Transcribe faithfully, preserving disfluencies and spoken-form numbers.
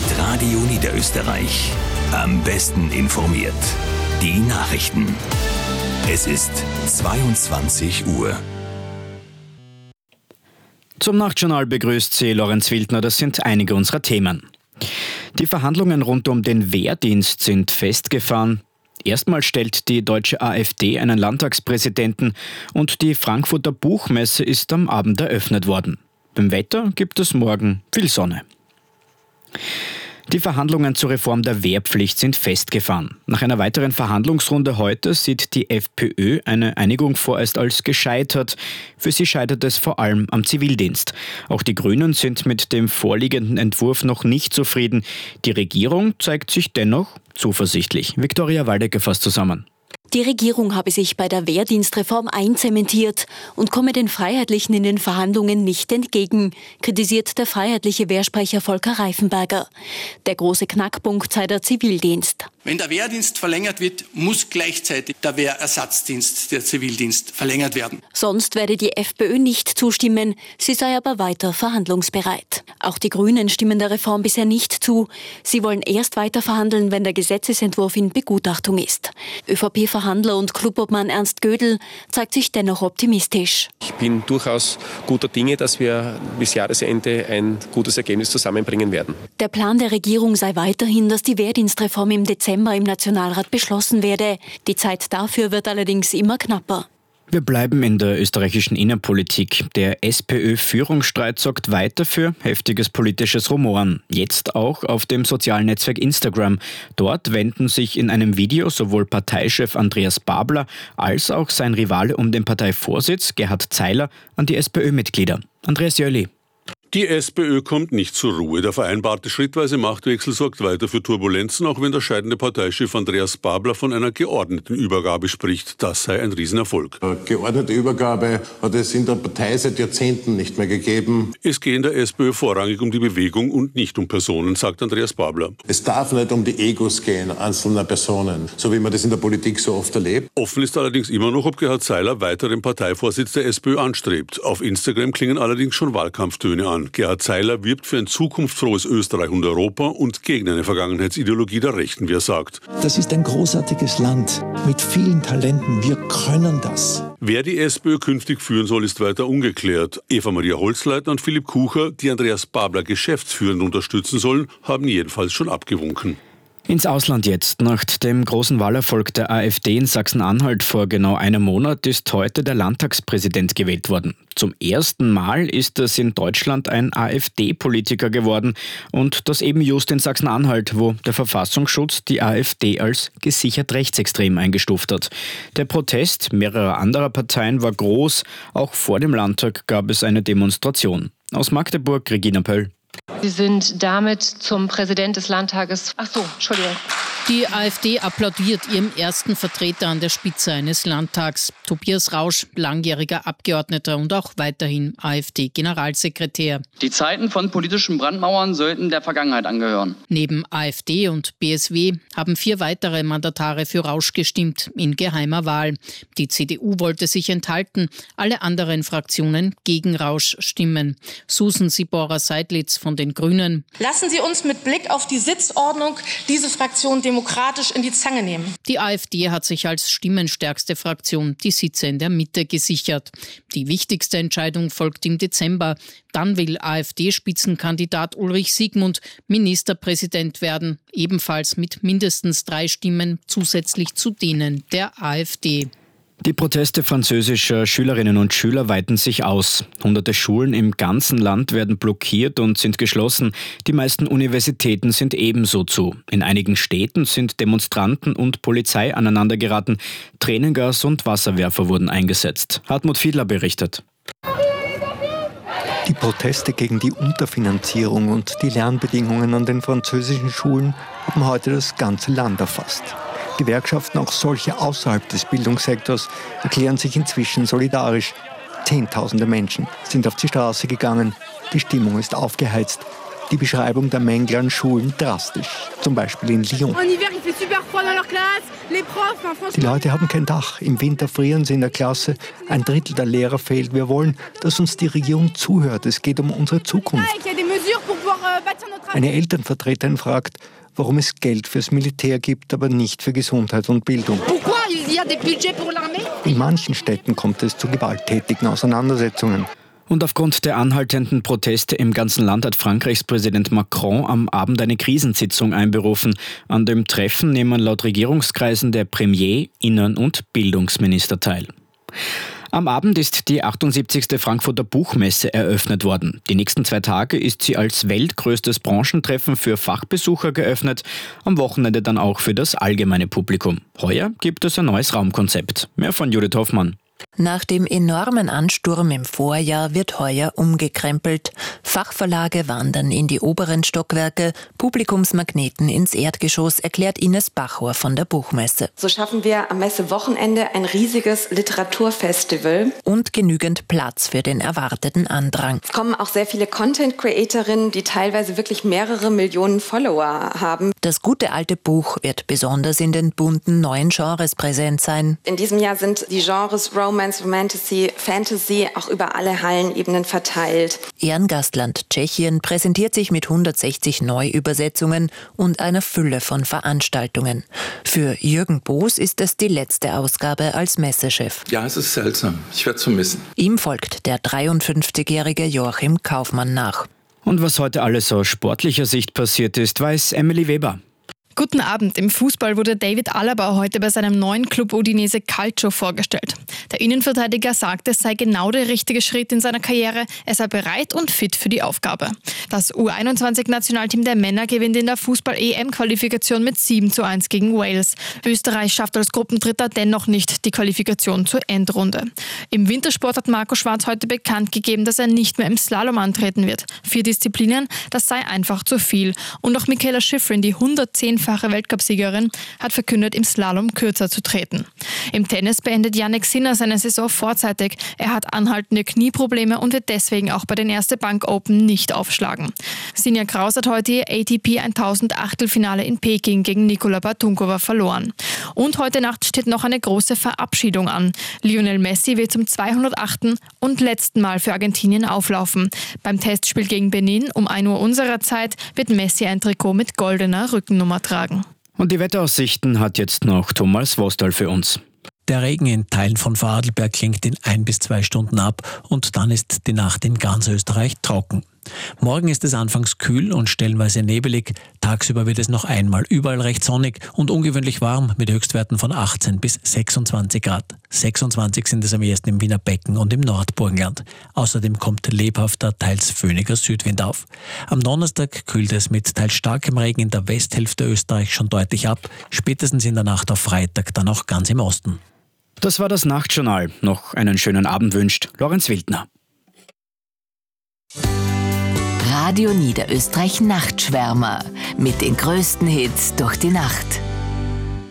mit Radio Niederösterreich. Am besten informiert. Die Nachrichten. Es ist zweiundzwanzig Uhr. Zum Nachtjournal begrüßt Sie Lorenz Wildner. Das sind einige unserer Themen. Die Verhandlungen rund um den Wehrdienst sind festgefahren. Erstmals stellt die deutsche AfD einen Landtagspräsidenten und die Frankfurter Buchmesse ist am Abend eröffnet worden. Beim Wetter gibt es morgen viel Sonne. Die Verhandlungen zur Reform der Wehrpflicht sind festgefahren. Nach einer weiteren Verhandlungsrunde heute sieht die FPÖ eine Einigung vorerst als gescheitert. Für sie scheitert es vor allem am Zivildienst. Auch die Grünen sind mit dem vorliegenden Entwurf noch nicht zufrieden. Die Regierung zeigt sich dennoch zuversichtlich. Viktoria Waldecker fasst zusammen. Die Regierung habe sich bei der Wehrdienstreform einzementiert und komme den Freiheitlichen in den Verhandlungen nicht entgegen, kritisiert der freiheitliche Wehrsprecher Volker Reifenberger. Der große Knackpunkt sei der Zivildienst. Wenn der Wehrdienst verlängert wird, muss gleichzeitig der Wehrersatzdienst, der Zivildienst, verlängert werden. Sonst werde die FPÖ nicht zustimmen, sie sei aber weiter verhandlungsbereit. Auch die Grünen stimmen der Reform bisher nicht zu. Sie wollen erst weiter verhandeln, wenn der Gesetzesentwurf in Begutachtung ist. ÖVP-Verhandler und Clubobmann Ernst Gödel zeigt sich dennoch optimistisch. Ich bin durchaus guter Dinge, dass wir bis Jahresende ein gutes Ergebnis zusammenbringen werden. Der Plan der Regierung sei weiterhin, dass die Wehrdienstreform im Dezember im Nationalrat beschlossen werde. Die Zeit dafür wird allerdings immer knapper. Wir bleiben in der österreichischen Innenpolitik. Der SPÖ-Führungsstreit sorgt weiter für heftiges politisches Rumoren. Jetzt auch auf dem sozialen Netzwerk Instagram. Dort wenden sich in einem Video sowohl Parteichef Andreas Babler als auch sein Rivale um den Parteivorsitz Gerhard Zeiler an die SPÖ-Mitglieder. Andreas Jöli. Die SPÖ kommt nicht zur Ruhe. Der vereinbarte schrittweise Machtwechsel sorgt weiter für Turbulenzen, auch wenn der scheidende Parteichef Andreas Babler von einer geordneten Übergabe spricht. Das sei ein Riesenerfolg. Geordnete Übergabe hat es in der Partei seit Jahrzehnten nicht mehr gegeben. Es gehe in der SPÖ vorrangig um die Bewegung und nicht um Personen, sagt Andreas Babler. Es darf nicht um die Egos gehen einzelner Personen, so wie man das in der Politik so oft erlebt. Offen ist allerdings immer noch, ob Gerhard Zeiler weiter den Parteivorsitz der SPÖ anstrebt. Auf Instagram klingen allerdings schon Wahlkampftöne an. Gerhard Zeiler wirbt für ein zukunftsfrohes Österreich und Europa und gegen eine Vergangenheitsideologie der Rechten, wie er sagt. Das ist ein großartiges Land mit vielen Talenten. Wir können das. Wer die SPÖ künftig führen soll, ist weiter ungeklärt. Eva-Maria Holzleitner und Philipp Kucher, die Andreas Babler geschäftsführend unterstützen sollen, haben jedenfalls schon abgewunken. Ins Ausland jetzt. Nach dem großen Wahlerfolg der AfD in Sachsen-Anhalt vor genau einem Monat ist heute der Landtagspräsident gewählt worden. Zum ersten Mal ist es in Deutschland ein AfD-Politiker geworden und das eben just in Sachsen-Anhalt, wo der Verfassungsschutz die AfD als gesichert rechtsextrem eingestuft hat. Der Protest mehrerer anderer Parteien war groß. Auch vor dem Landtag gab es eine Demonstration. Aus Magdeburg, Regina Pöll. Sie sind damit zum Präsident des Landtages. Ach so, Entschuldigung. Die AfD applaudiert ihrem ersten Vertreter an der Spitze eines Landtags. Tobias Rausch, langjähriger Abgeordneter und auch weiterhin AfD-Generalsekretär. Die Zeiten von politischen Brandmauern sollten der Vergangenheit angehören. Neben AfD und B S W haben vier weitere Mandatare für Rausch gestimmt, in geheimer Wahl. Die C D U wollte sich enthalten, alle anderen Fraktionen gegen Rausch stimmen. Susan Sibora-Seidlitz von den Grünen. Lassen Sie uns mit Blick auf die Sitzordnung diese Fraktion demokratisch in die Zange nehmen. Die AfD hat sich als stimmenstärkste Fraktion die Sitze in der Mitte gesichert. Die wichtigste Entscheidung folgt im Dezember. Dann will AfD-Spitzenkandidat Ulrich Siegmund Ministerpräsident werden, ebenfalls mit mindestens drei Stimmen zusätzlich zu denen der AfD. Die Proteste französischer Schülerinnen und Schüler weiten sich aus. Hunderte Schulen im ganzen Land werden blockiert und sind geschlossen. Die meisten Universitäten sind ebenso zu. In einigen Städten sind Demonstranten und Polizei aneinandergeraten. Tränengas und Wasserwerfer wurden eingesetzt. Hartmut Fiedler berichtet. Die Proteste gegen die Unterfinanzierung und die Lernbedingungen an den französischen Schulen haben heute das ganze Land erfasst. Gewerkschaften, auch solche außerhalb des Bildungssektors, erklären sich inzwischen solidarisch. Zehntausende Menschen sind auf die Straße gegangen. Die Stimmung ist aufgeheizt. Die Beschreibung der Mängel an Schulen drastisch. Zum Beispiel in Lyon. Die Leute haben kein Dach. Im Winter frieren sie in der Klasse. Ein Drittel der Lehrer fehlt. Wir wollen, dass uns die Regierung zuhört. Es geht um unsere Zukunft. Eine Elternvertreterin fragt, warum es Geld fürs Militär gibt, aber nicht für Gesundheit und Bildung. In manchen Städten kommt es zu gewalttätigen Auseinandersetzungen. Und aufgrund der anhaltenden Proteste im ganzen Land hat Frankreichs Präsident Macron am Abend eine Krisensitzung einberufen. An dem Treffen nehmen laut Regierungskreisen der Premier, Innen- und Bildungsminister teil. Am Abend ist die achtundsiebzigste Frankfurter Buchmesse eröffnet worden. Die nächsten zwei Tage ist sie als weltgrößtes Branchentreffen für Fachbesucher geöffnet, am Wochenende dann auch für das allgemeine Publikum. Heuer gibt es ein neues Raumkonzept. Mehr von Judith Hoffmann. Nach dem enormen Ansturm im Vorjahr wird heuer umgekrempelt. Fachverlage wandern in die oberen Stockwerke, Publikumsmagneten ins Erdgeschoss, erklärt Ines Bachor von der Buchmesse. So schaffen wir am Messewochenende ein riesiges Literaturfestival. Und genügend Platz für den erwarteten Andrang. Es kommen auch sehr viele Content-Creatorinnen, die teilweise wirklich mehrere Millionen Follower haben. Das gute alte Buch wird besonders in den bunten neuen Genres präsent sein. In diesem Jahr sind die Genres Romance, Romantasy, Fantasy auch über alle Hallenebenen verteilt. Ehrengastland Tschechien präsentiert sich mit hundertsechzig Neuübersetzungen und einer Fülle von Veranstaltungen. Für Jürgen Boos ist es die letzte Ausgabe als Messechef. Ja, es ist seltsam. Ich werde es vermissen. Ihm folgt der dreiundfünfzigjährige Joachim Kaufmann nach. Und was heute alles aus sportlicher Sicht passiert ist, weiß Emily Weber. Guten Abend. Im Fußball wurde David Alaba heute bei seinem neuen Club Udinese Calcio vorgestellt. Der Innenverteidiger sagte, es sei genau der richtige Schritt in seiner Karriere. Er sei bereit und fit für die Aufgabe. Das U einundzwanzig-Nationalteam der Männer gewinnt in der Fußball-E M-Qualifikation mit sieben zu eins gegen Wales. Österreich schafft als Gruppendritter dennoch nicht die Qualifikation zur Endrunde. Im Wintersport hat Marco Schwarz heute bekannt gegeben, dass er nicht mehr im Slalom antreten wird. Vier Disziplinen, das sei einfach zu viel. Und auch Michaela Schifrin, die hundertzehnfache Weltcupsiegerin, hat verkündet, im Slalom kürzer zu treten. Im Tennis beendet Jannik Sinner seine Saison vorzeitig. Er hat anhaltende Knieprobleme und wird deswegen auch bei den Erste Bank Open nicht aufschlagen. Sinja Kraus hat heute ihr A T P tausend Achtelfinale in Peking gegen Nikola Batunkova verloren. Und heute Nacht steht noch eine große Verabschiedung an. Lionel Messi wird zum zweihundertachten und letzten Mal für Argentinien auflaufen. Beim Testspiel gegen Benin um ein Uhr unserer Zeit wird Messi ein Trikot mit goldener Rückennummer tragen. Und die Wetteraussichten hat jetzt noch Thomas Vostal für uns. Der Regen in Teilen von Vorarlberg klingt in ein bis zwei Stunden ab und dann ist die Nacht in ganz Österreich trocken. Morgen ist es anfangs kühl und stellenweise nebelig. Tagsüber wird es noch einmal überall recht sonnig und ungewöhnlich warm mit Höchstwerten von achtzehn bis sechsundzwanzig Grad. sechsundzwanzig sind es am ehesten im Wiener Becken und im Nordburgenland. Außerdem kommt lebhafter, teils föhniger Südwind auf. Am Donnerstag kühlt es mit teils starkem Regen in der Westhälfte Österreichs schon deutlich ab. Spätestens in der Nacht auf Freitag dann auch ganz im Osten. Das war das Nachtjournal. Noch einen schönen Abend wünscht Lorenz Wildner. Radio Niederösterreich Nachtschwärmer mit den größten Hits durch die Nacht.